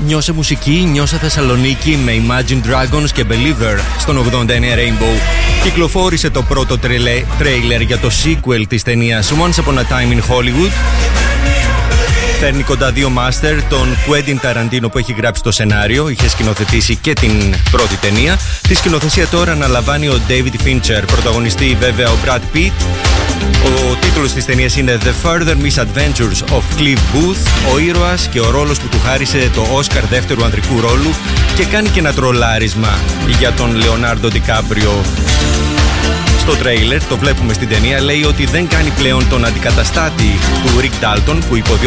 Νιώσε μουσική, νιώσε Θεσσαλονίκη με Imagine Dragons και Believer στον 89 Rainbow. Κυκλοφόρησε το πρώτο τρέιλερ για το sequel της ταινίας Once Upon a Time in Hollywood. Φέρνει κοντά δύο μάστερ, τον Quentin Tarantino που έχει γράψει το σενάριο, είχε σκηνοθετήσει και την πρώτη ταινία. Τη σκηνοθεσία τώρα αναλαμβάνει ο David Fincher, πρωταγωνιστεί βέβαια ο Brad Pitt. Ο τίτλος της ταινίας είναι The Further Misadventures of Cliff Booth, ο ήρωας και ο ρόλος που του χάρισε το Όσκαρ δεύτερου ανδρικού ρόλου, και κάνει και ένα τρολάρισμα για τον Λεωνάρντο Ντικάπριο. Στο τρέιλερ, το βλέπουμε στην ταινία, λέει ότι δεν κάνει πλέον τον αντικαταστάτη του Rick Dalton που υποδιώθηκε